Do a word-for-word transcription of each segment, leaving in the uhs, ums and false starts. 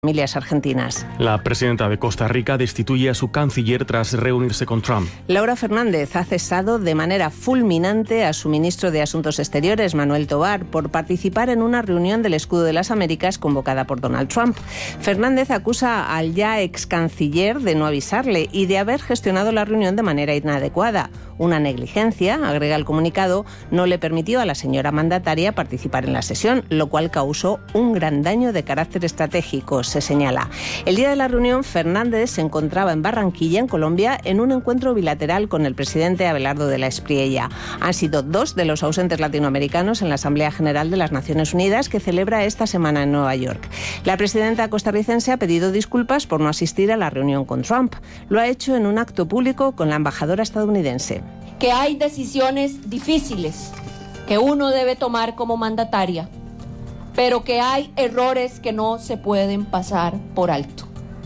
familias argentinas. La presidenta de Costa Rica destituye a su canciller tras reunirse con Trump. Laura Fernández ha cesado de manera fulminante a su ministro de Asuntos Exteriores, Manuel Tobar, por participar en una reunión del Escudo de las Américas convocada por Donald Trump. Fernández acusa al ya ex canciller de no avisarle y de haber gestionado la reunión de manera inadecuada. Una negligencia, agrega el comunicado, no le permitió a la señora mandataria participar en la sesión, lo cual causó un gran daño de carácter estratégico, se señala. El día de la reunión, Fernández se encontraba en Barranquilla, en Colombia, en un encuentro bilateral con el presidente Abelardo de la Espriella. Han sido dos de los ausentes latinoamericanos en la Asamblea General de las Naciones Unidas, que celebra esta semana en Nueva York. La presidenta costarricense ha pedido disculpas por no asistir a la reunión con Trump. Lo ha hecho en un acto público con la embajadora estadounidense. Que hay decisiones difíciles que uno debe tomar como mandataria, pero que hay errores que no se pueden pasar por alto.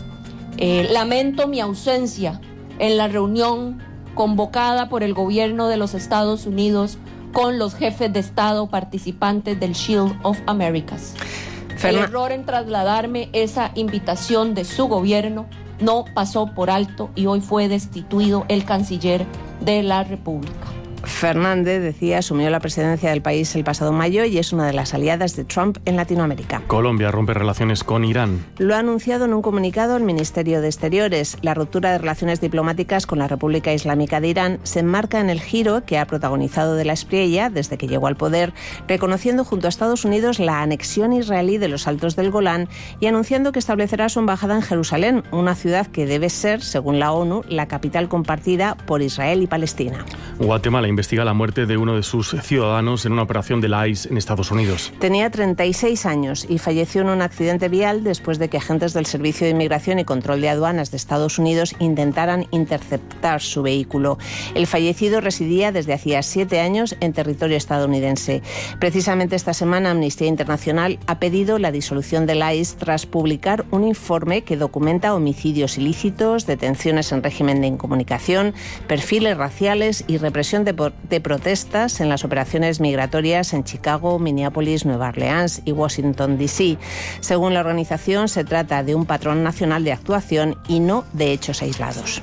Eh, lamento mi ausencia en la reunión convocada por el gobierno de los Estados Unidos con los jefes de Estado participantes del Shield of Americas. El error en trasladarme esa invitación de su gobierno no pasó por alto y hoy fue destituido el canciller de la República. Fernández, decía, asumió la presidencia del país el pasado mayo y es una de las aliadas de Trump en Latinoamérica. Colombia rompe relaciones con Irán. Lo ha anunciado en un comunicado el Ministerio de Exteriores. La ruptura de relaciones diplomáticas con la República Islámica de Irán se enmarca en el giro que ha protagonizado de la Espriella desde que llegó al poder, reconociendo junto a Estados Unidos la anexión israelí de los Altos del Golán y anunciando que establecerá su embajada en Jerusalén, una ciudad que debe ser, según la ONU, la capital compartida por Israel y Palestina. Guatemala investiga la muerte de uno de sus ciudadanos en una operación de la I C E en Estados Unidos. Tenía treinta y seis años y falleció en un accidente vial después de que agentes del Servicio de Inmigración y Control de Aduanas de Estados Unidos intentaran interceptar su vehículo. El fallecido residía desde hacía siete años en territorio estadounidense. Precisamente esta semana Amnistía Internacional ha pedido la disolución de la I C E tras publicar un informe que documenta homicidios ilícitos, detenciones en régimen de incomunicación, perfiles raciales y represión de de protestas en las operaciones migratorias en Chicago, Minneapolis, Nueva Orleans y Washington, D C Según la organización, se trata de un patrón nacional de actuación y no de hechos aislados.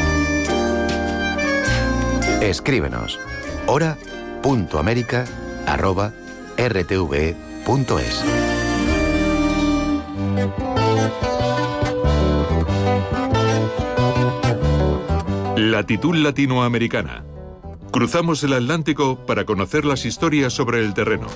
Escríbenos hora punto américa arroba r t v punto es. Latitud Latinoamericana. Cruzamos el Atlántico para conocer las historias sobre el terreno.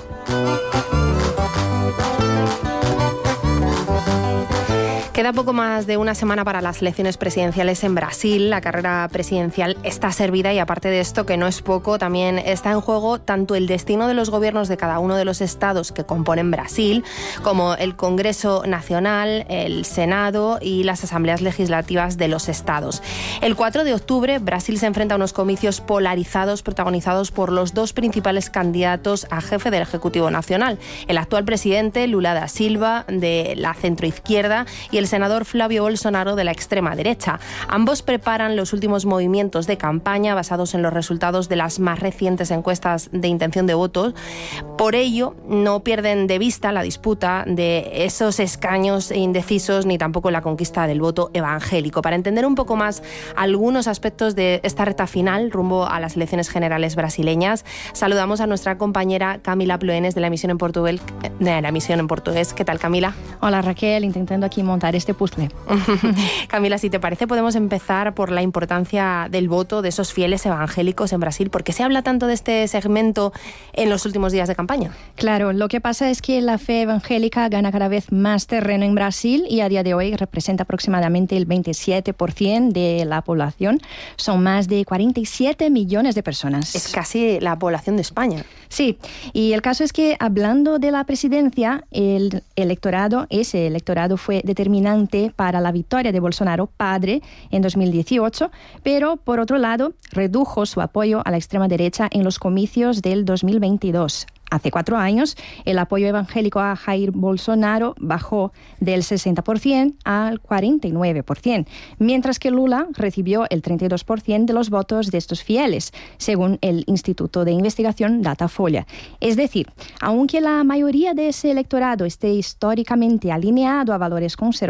Queda poco más de una semana para las elecciones presidenciales en Brasil. La carrera presidencial está servida y, aparte de esto, que no es poco, también está en juego tanto el destino de los gobiernos de cada uno de los estados que componen Brasil, como el Congreso Nacional, el Senado y las asambleas legislativas de los estados. El cuatro de octubre, Brasil se enfrenta a unos comicios polarizados protagonizados por los dos principales candidatos a jefe del Ejecutivo Nacional, el actual presidente Lula da Silva, de la centroizquierda, y el senador Flavio Bolsonaro, de la extrema derecha. Ambos preparan los últimos movimientos de campaña basados en los resultados de las más recientes encuestas de intención de voto. Por ello, no pierden de vista la disputa de esos escaños indecisos ni tampoco la conquista del voto evangélico. Para entender un poco más algunos aspectos de esta recta final rumbo a las elecciones generales brasileñas, saludamos a nuestra compañera Camila Ploenes de la emisión en portugués. De la emisión en portugués. ¿Qué tal, Camila? Hola, Raquel, intentando aquí montar este puzzle. Camila, si te parece, podemos empezar por la importancia del voto de esos fieles evangélicos en Brasil. ¿Por qué se habla tanto de este segmento en los últimos días de campaña? Claro, lo que pasa es que la fe evangélica gana cada vez más terreno en Brasil y a día de hoy representa aproximadamente el veintisiete por ciento de la población. Son más de cuarenta y siete millones de personas. Es casi la población de España. Sí, y el caso es que, hablando de la presidencia, el electorado, ese electorado fue determinante para la victoria de Bolsonaro padre en dos mil dieciocho, pero por otro lado redujo su apoyo a la extrema derecha en los comicios del dos mil veintidós. Hace cuatro años, el apoyo evangélico a Jair Bolsonaro bajó del sesenta por ciento al cuarenta y nueve por ciento, mientras que Lula recibió el treinta y dos por ciento de los votos de estos fieles, según el Instituto de Investigación Datafolha. Es decir, aunque la mayoría de ese electorado esté históricamente alineado a valores conservadores,